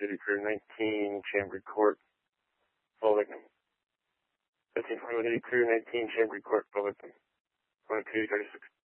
duty crew 19, Chambry Court, full victim. 15 duty crew 19, Chambry Court, full victim. 2236.